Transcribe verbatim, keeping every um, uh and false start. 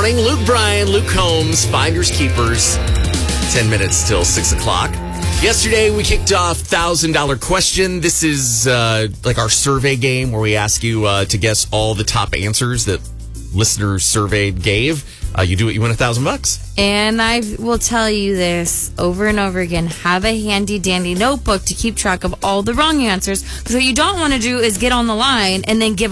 morning. Luke Bryan, Luke Combs, Finders Keepers. Ten minutes till six o'clock. Yesterday, we kicked off one thousand dollars question. This is uh, like our survey game where we ask you uh, to guess all the top answers that listeners surveyed gave. Uh, you do it, you win a thousand bucks. And I will tell you this over and over again. Have a handy dandy notebook to keep track of all the wrong answers. Because what you don't want to do is get on the line and then give